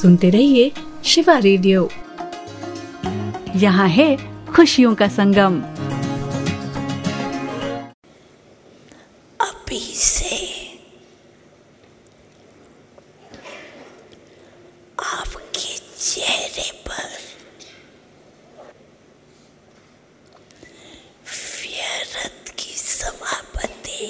सुनते रहिए शिवा रेडियो। यहाँ है खुशियों का संगम। अभी से आपके चेहरे पर व्यर्थ की समापति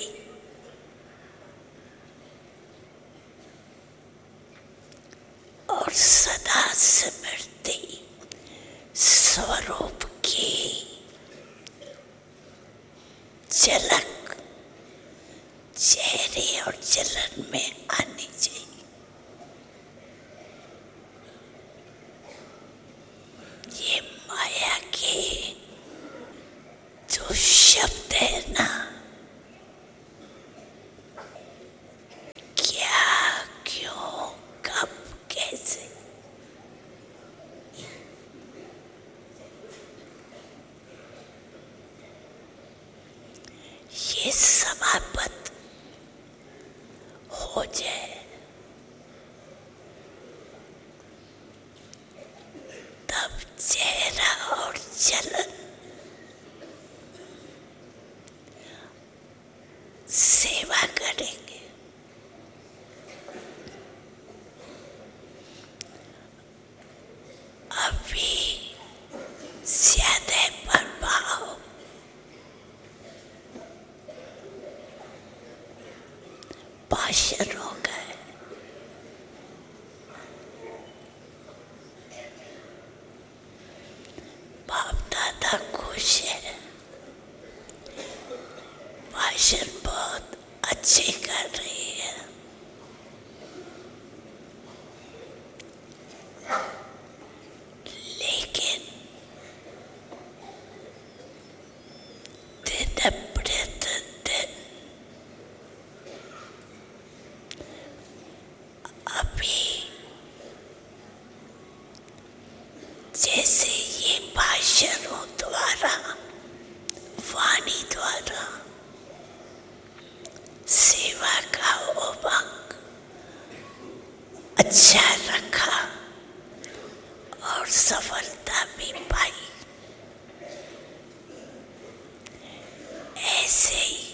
और सदा स्मृति स्वरूप की झलक चेहरे और चलन में आनी चाहिए। ये माया के जो शब्द है ना, क्या, क्यों, कब, कैसे, ये समाप्त हो जाए तब चेहरा और चलन सेवा करेंगे। अभी ज्यादा प्रभाव भाषण हो गए। बाप दादा खुश है, भाषण बहुत अच्छे कर रही है। लेकिन दिन प्रतिदिन अभी जैसे ये भाषणों द्वारा, वाणी द्वारा सेवा का उमंग अच्छा रखा और सफलता भी पाई। ऐसे ही